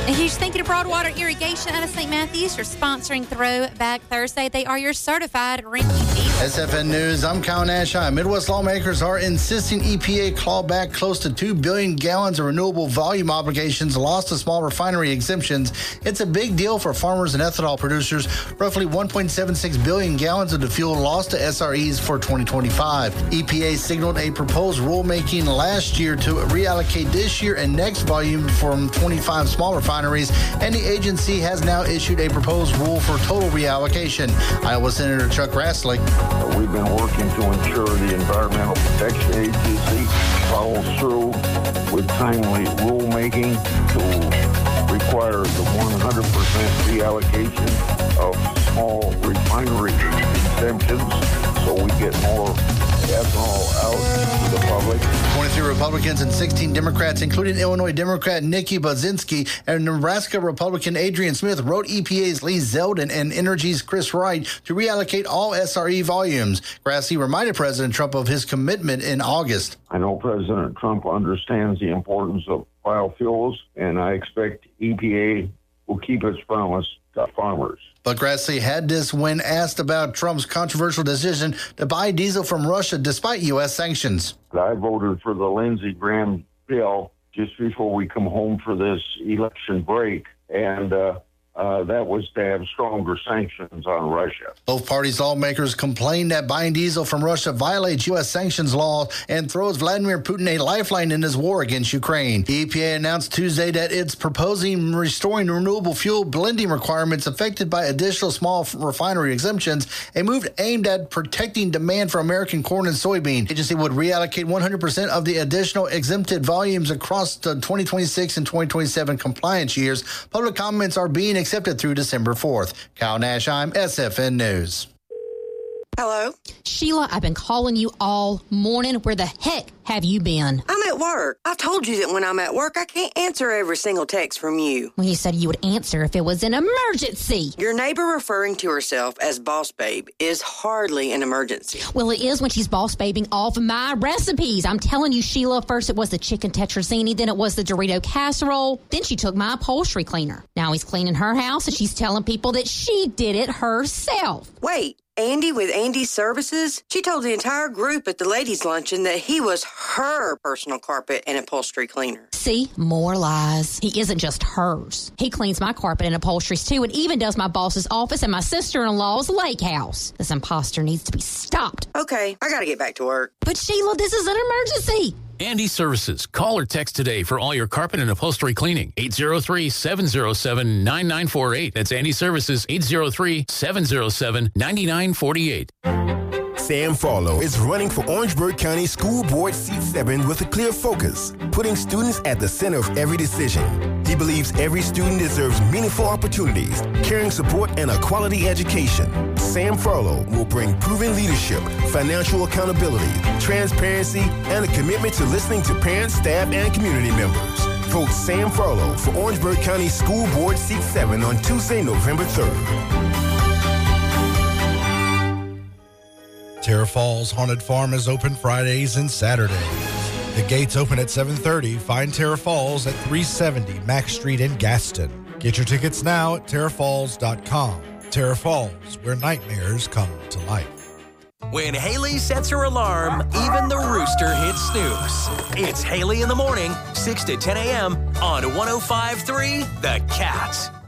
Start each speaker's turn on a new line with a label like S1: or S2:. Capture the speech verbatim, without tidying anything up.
S1: A huge thank you to Broadwater Irrigation out of Saint Matthews for sponsoring Throwback Thursday. They are your certified rinky dealer.
S2: S F N News, I'm Kyle Nash. Midwest lawmakers are insisting E P A claw back close to two billion gallons of renewable volume obligations lost to small refinery exemptions. It's a big deal for farmers and ethanol producers. Roughly one point seven six billion gallons of the fuel lost to S R Es for twenty twenty-five. E P A signaled a proposed rulemaking last year to reallocate this year and next volume from twenty-five small refineries, and the agency has now issued a proposed rule for total reallocation. Iowa Senator Chuck Grassley.
S3: We've been working to ensure the Environmental Protection Agency follows through with timely rulemaking to require the one hundred percent reallocation of small refinery exemptions so we get more ethanol out to the public.
S2: twenty-three Republicans and sixteen Democrats, including Illinois Democrat Nikki Budzinski and Nebraska Republican Adrian Smith, wrote E P A's Lee Zeldin and Energy's Chris Wright to reallocate all S R E volumes. Grassley reminded President Trump of his commitment in August.
S3: I know President Trump understands the importance of biofuels, and I expect E P A will keep its promise to farmers.
S2: But Grassley had this when asked about Trump's controversial decision to buy diesel from Russia despite U S sanctions.
S3: I voted for the Lindsey Graham bill just before we come home for this election break, and uh, uh, that was to have stronger sanctions on Russia.
S2: Both parties' lawmakers complained that buying diesel from Russia violates U S sanctions law and throws Vladimir Putin a lifeline in his war against Ukraine. The E P A announced Tuesday that it's proposing restoring renewable fuel blending requirements affected by additional small refinery exemptions, a move aimed at protecting demand for American corn and soybean. The agency would reallocate one hundred percent of the additional exempted volumes across the twenty twenty-six and twenty twenty-seven compliance years. Public comments are being accepted through December fourth. Kyle Nash, I'm S F N News.
S4: Hello?
S1: Sheila, I've been calling you all morning. Where the heck have you been?
S4: I'm at work. I've told you that when I'm at work, I can't answer every single text from you.
S1: Well, you said you would answer if it was an emergency.
S4: Your neighbor referring to herself as Boss Babe is hardly an emergency.
S1: Well, it is when she's boss babing off my recipes. I'm telling you, Sheila, first it was the chicken tetrazzini, then it was the Dorito casserole, then she took my upholstery cleaner. Now he's cleaning her house, and she's telling people that she did it herself.
S4: Wait. Andy with Andy's Services? She told the entire group at the ladies' luncheon that he was her personal carpet and upholstery cleaner.
S1: See? More lies. He isn't just hers. He cleans my carpet and upholsteries, too, and even does my boss's office and my sister-in-law's lake house. This imposter needs to be stopped.
S4: Okay, I gotta get back to work.
S1: But, Sheila, this is an emergency.
S5: Andy Services. Call or text today for all your carpet and upholstery cleaning. eight zero three, seven zero seven, nine nine four eight. That's Andy Services. eight zero three, seven zero seven, nine nine four eight.
S6: Sam Farlow is running for Orangeburg County School Board Seat seven with a clear focus, putting students at the center of every decision. He believes every student deserves meaningful opportunities, caring support, and a quality education. Sam Farlow will bring proven leadership, financial accountability, transparency, and a commitment to listening to parents, staff, and community members. Vote Sam Farlow for Orangeburg County School Board Seat seven on Tuesday, November third.
S7: Terra Falls Haunted Farm is open Fridays and Saturdays. The gates open at seven thirty. Find Terra Falls at three seventy Mack Street in Gaston. Get your tickets now at terra falls dot com. Terra Falls, where nightmares come to life.
S8: When Haley sets her alarm, even the rooster hits snooze. It's Haley in the morning, six to ten a.m. on one oh five point three The Cat.